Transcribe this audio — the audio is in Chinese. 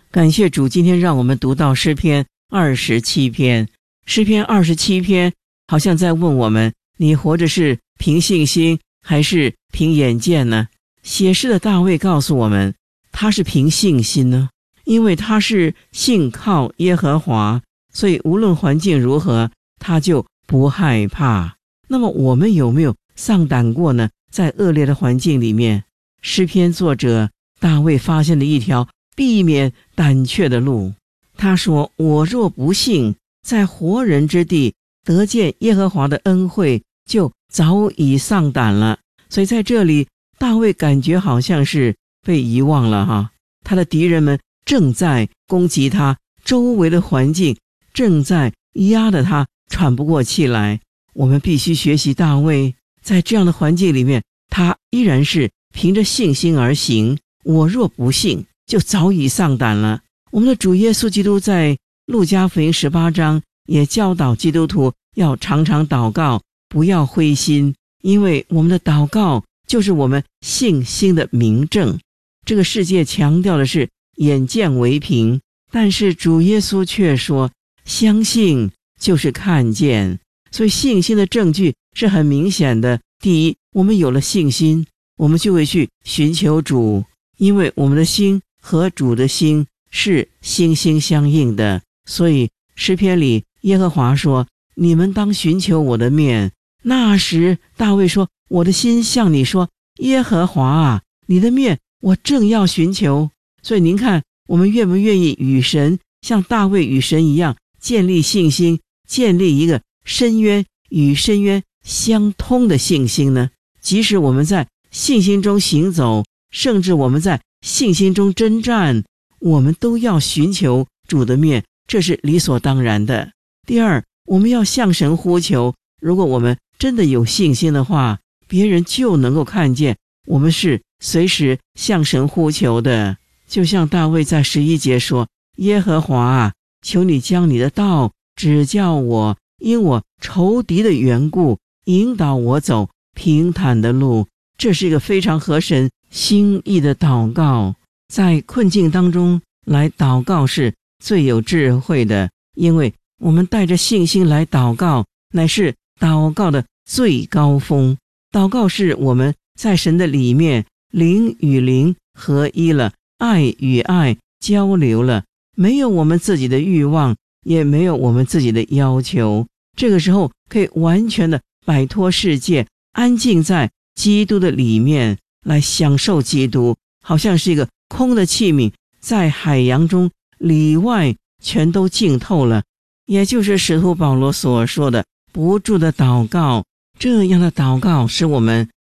感谢主，今天让我们读到诗篇27篇。诗篇27篇好像在问我们，你活着是凭信心还是凭眼见呢？写诗的大卫告诉我们，他是凭信心呢，因为他是信靠耶和华，所以无论环境如何，他就不害怕。那么我们有没有丧胆过呢？在恶劣的环境里面，诗篇作者大卫发现了一条避免胆怯的路。他说，我若不信，在活人之地得见耶和华的恩惠，就早已丧胆了。所以在这里，大卫感觉好像是被遗忘了哈。他的敌人们正在攻击他，周围的环境正在压得他喘不过气来。我们必须学习大卫，在这样的环境里面，他依然是凭着信心而行。我若不信，就早已丧胆了。我们的主耶稣基督在路加福音18章也教导基督徒要常常祷告，不要灰心，因为我们的祷告就是我们信心的明证。这个世界强调的是眼见为凭，但是主耶稣却说，相信就是看见。所以信心的证据是很明显的。第一，我们有了信心，我们就会去寻求主，因为我们的心和主的心是心心相印的。所以诗篇里耶和华说，你们当寻求我的面。那时大卫说，我的心向你说，耶和华啊，你的面我正要寻求。所以您看，我们愿不愿意与神像大卫与神一样建立信心，建立一个深渊与深渊相通的信心呢？即使我们在信心中行走，甚至我们在信心中征战，我们都要寻求主的面，这是理所当然的。第二，我们要向神呼求。如果我们真的有信心的话，别人就能够看见我们是随时向神呼求的。就像大卫在11节说，耶和华啊，求你将你的道指教我，因我仇敌的缘故，引导我走平坦的路。这是一个非常合神心意的祷告。在困境当中来祷告是最有智慧的，因为我们带着信心来祷告，乃是祷告的最高峰。祷告是我们在神的里面，灵与灵合一了，爱与爱交流了，没有我们自己的欲望，也没有我们自己的要求。这个时候可以完全的摆脱世界，安静在基督的里面，来享受基督，好像是一个空的器皿，在海洋中里外全都浸透了。也就是使徒保罗所说的不住的祷告。这样的祷告使我们